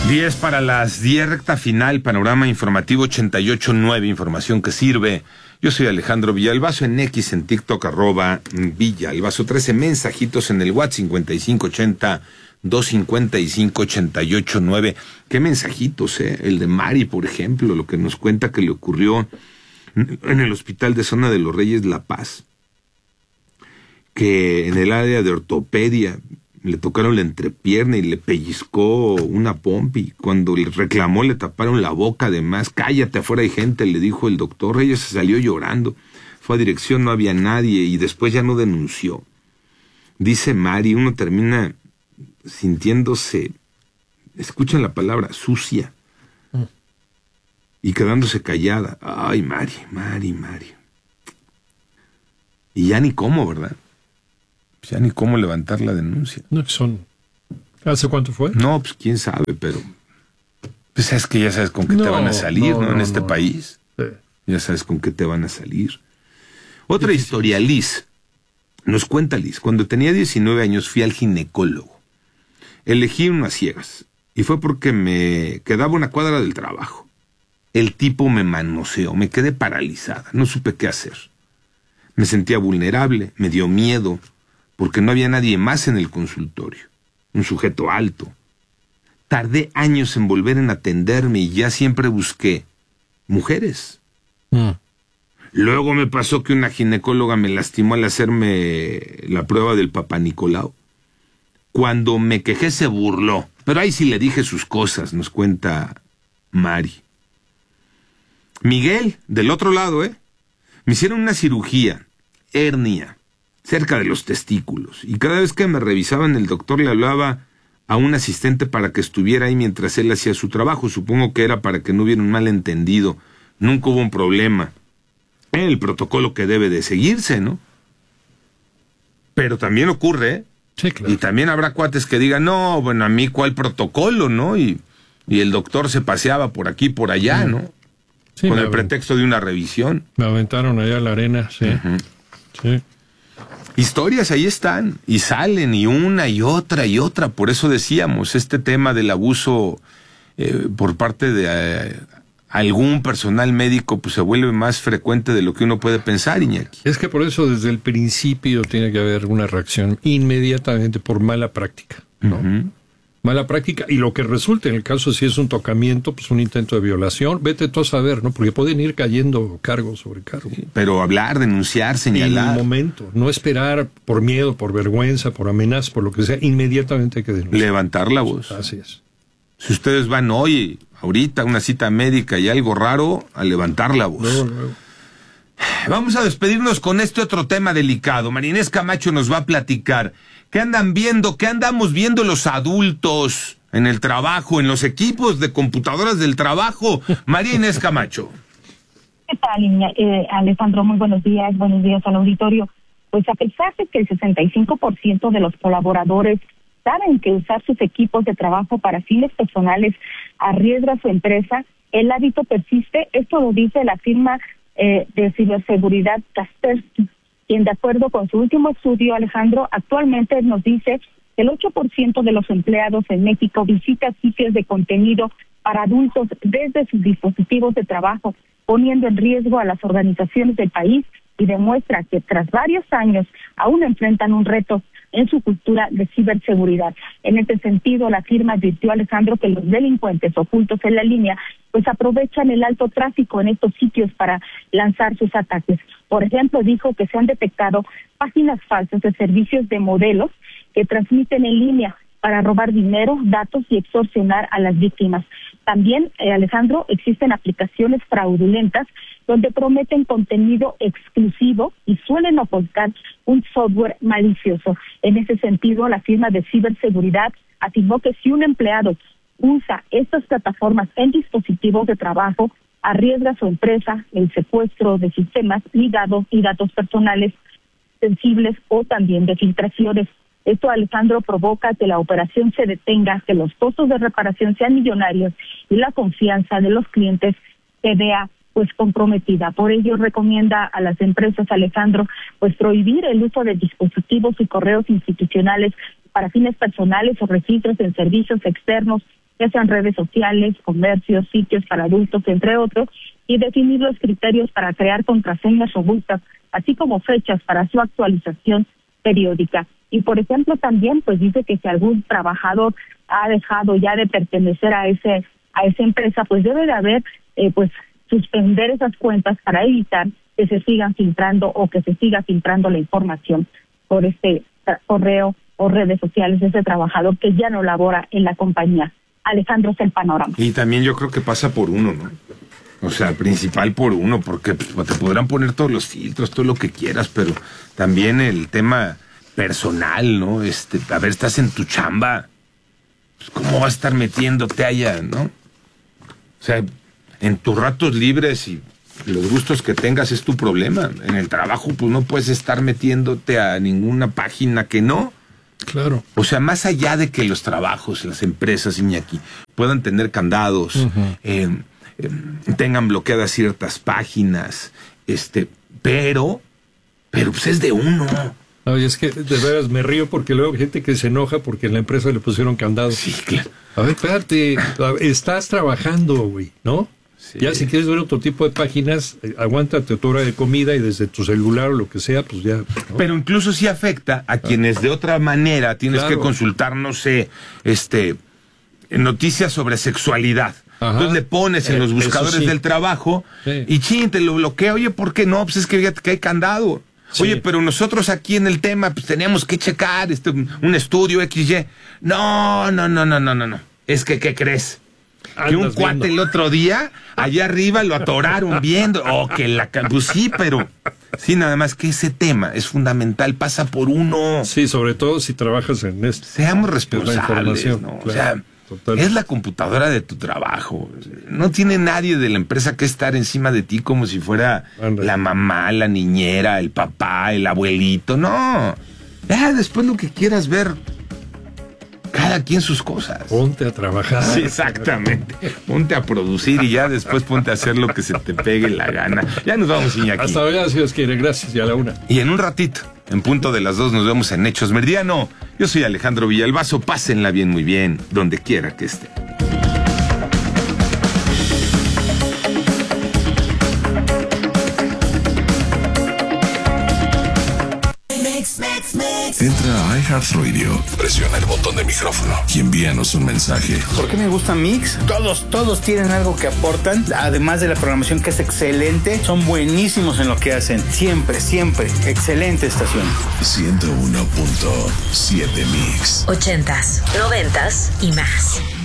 10 para las 10, recta final, panorama informativo 88.9, información que sirve. Yo soy Alejandro Villalbazo, en X, en TikTok, @Villalbazo, 13 mensajitos en el WhatsApp, 5580-255-88.9. ¿Qué mensajitos, El de Mari, por ejemplo, lo que nos cuenta que le ocurrió en el hospital de Zona de los Reyes La Paz, que en el área de ortopedia le tocaron la entrepierna y le pellizcó una pompi. Cuando le reclamó, le taparon la boca. Además, cállate, afuera hay gente, le dijo el doctor. Ella se salió llorando. Fue a dirección, no había nadie, y después ya no denunció. Dice Mari, uno termina sintiéndose, escuchan la palabra, sucia, y quedándose callada. Ay, Mari. Y ya ni cómo, ¿verdad? Ya ni cómo levantar la denuncia. No, ¿hace cuánto fue? No, pues quién sabe, pero pues es que ya sabes con qué te van a salir, ¿no? En este país. Sí. Ya sabes con qué te van a salir. Otra historia, Liz. Nos cuenta Liz, cuando tenía 19 años fui al ginecólogo. Elegí unas ciegas, y fue porque me quedaba una cuadra del trabajo. El tipo me manoseó, me quedé paralizada, no supe qué hacer. Me sentía vulnerable, me dio miedo, porque no había nadie más en el consultorio, un sujeto alto. Tardé años en volver en atenderme y ya siempre busqué mujeres. Luego me pasó que una ginecóloga me lastimó al hacerme la prueba del Papá Nicolau. Cuando me quejé se burló, pero ahí sí le dije sus cosas, nos cuenta Mari. Miguel, del otro lado, me hicieron una cirugía, hernia, cerca de los testículos, y cada vez que me revisaban el doctor le hablaba a un asistente para que estuviera ahí mientras él hacía su trabajo. Supongo que era para que no hubiera un malentendido. Nunca hubo un problema. El protocolo que debe de seguirse, ¿no? Pero también ocurre, Sí, claro. Y también habrá cuates que digan, no, bueno, a mí cuál protocolo, ¿no? Y el doctor se paseaba por aquí, por allá, ¿no? Sí, con el pretexto de una revisión. Me aventaron allá a la arena, sí. Sí. Historias ahí están, y salen, y una, y otra. Por eso decíamos, este tema del abuso por parte de algún personal médico, pues se vuelve más frecuente de lo que uno puede pensar, Iñaki. Es que por eso desde el principio tiene que haber una reacción inmediatamente por mala práctica, ¿no? Mala práctica, y lo que resulte en el caso, si es un tocamiento, pues un intento de violación, vete tú a saber, ¿no? Porque pueden ir cayendo cargo sobre cargo. Sí, pero hablar, denunciar, señalar. En el momento, no esperar por miedo, por vergüenza, por amenaza, por lo que sea, inmediatamente hay que denunciar. Levantar la voz. Así es. Si ustedes van hoy, ahorita, a una cita médica y algo raro, a levantar la voz. Luego. Vamos a despedirnos con este otro tema delicado. María Inés Camacho nos va a platicar qué andan viendo, qué andamos viendo los adultos en el trabajo, en los equipos de computadoras del trabajo. María Inés Camacho. ¿Qué tal, Alejandro? Muy buenos días al auditorio. Pues a pesar de que el 65% de los colaboradores saben que usar sus equipos de trabajo para fines personales arriesga su empresa, el hábito persiste. Esto lo dice la firma de ciberseguridad Kaspersky, quien de acuerdo con su último estudio, Alejandro, actualmente nos dice que el 8% de los empleados en México visita sitios de contenido para adultos desde sus dispositivos de trabajo, poniendo en riesgo a las organizaciones del país, y demuestra que tras varios años aún enfrentan un reto en su cultura de ciberseguridad. En este sentido, la firma advirtió, Alejandro, que los delincuentes ocultos en la línea pues aprovechan el alto tráfico en estos sitios para lanzar sus ataques. Por ejemplo, dijo que se han detectado páginas falsas de servicios de modelos que transmiten en línea para robar dinero, datos y extorsionar a las víctimas. También, Alejandro, existen aplicaciones fraudulentas donde prometen contenido exclusivo y suelen ocultar un software malicioso. En ese sentido, la firma de ciberseguridad afirmó que si un empleado usa estas plataformas en dispositivos de trabajo, arriesga su empresa el secuestro de sistemas ligados y datos personales sensibles o también de filtraciones. Esto, Alejandro, provoca que la operación se detenga, que los costos de reparación sean millonarios y la confianza de los clientes se vea pues comprometida. Por ello recomienda a las empresas, Alejandro, pues prohibir el uso de dispositivos y correos institucionales para fines personales o registros en servicios externos, ya sean redes sociales, comercios, sitios para adultos, entre otros, y definir los criterios para crear contraseñas robustas, así como fechas para su actualización periódica. Y por ejemplo también pues dice que si algún trabajador ha dejado ya de pertenecer a esa empresa, pues debe de haber pues suspender esas cuentas para evitar que se sigan filtrando o que se siga filtrando la información por este correo o redes sociales de ese trabajador que ya no labora en la compañía. Alejandro, es el panorama. Y también yo creo que pasa por uno, ¿no? O sea, principal por uno, porque pues, te podrán poner todos los filtros, todo lo que quieras, pero también el tema personal, ¿no? A ver, estás en tu chamba, pues, ¿cómo vas a estar metiéndote allá, no? O sea, en tus ratos libres y los gustos que tengas es tu problema. En el trabajo, pues no puedes estar metiéndote a ninguna página que no. Claro. O sea, más allá de que los trabajos, las empresas, Iñaki, puedan tener candados, tengan bloqueadas ciertas páginas, pero pues es de uno. No, y es que de veras me río porque luego hay gente que se enoja porque en la empresa le pusieron candados. Sí, claro. A ver, espérate, estás trabajando, güey, ¿no? Sí. Ya si quieres ver otro tipo de páginas, aguántate tu hora de comida y desde tu celular o lo que sea, pues ya, ¿no? Pero incluso sí afecta a quienes de otra manera tienes que consultar, no sé, noticias sobre sexualidad. Ajá. Entonces le pones en los buscadores del trabajo y te lo bloquea. Oye, ¿por qué no? Pues es que fíjate que hay candado. Sí. Oye, pero nosotros aquí en el tema pues teníamos que checar un estudio XY. No. Es que, ¿qué crees? Que un cuate el otro día, allá arriba lo atoraron viendo. Pues sí, pero sí, nada más que ese tema es fundamental, pasa por uno. Sí, sobre todo si trabajas en esto. Seamos responsables, ¿no? Claro, o sea, total. Es la computadora de tu trabajo. No tiene nadie de la empresa que estar encima de ti como si fuera la mamá, la niñera, el papá, el abuelito. No. Ya después lo que quieras ver. Cada quien sus cosas. Ponte a trabajar. Sí, exactamente. Ponte a producir y ya después ponte a hacer lo que se te pegue la gana. Ya nos vamos, Iñaki. Hasta mañana, si Dios quiere. Gracias, y a la 1. Y en un ratito, en punto de las 2, nos vemos en Hechos Meridiano. Yo soy Alejandro Villalbazo. Pásenla bien, muy bien, donde quiera que esté. Entra a iHeartRadio, presiona el botón de micrófono y envíanos un mensaje. ¿Por qué me gusta Mix? Todos tienen algo que aportan, además de la programación que es excelente, son buenísimos en lo que hacen. Siempre, excelente estación. 101.7 Mix. 80s, 90s y más.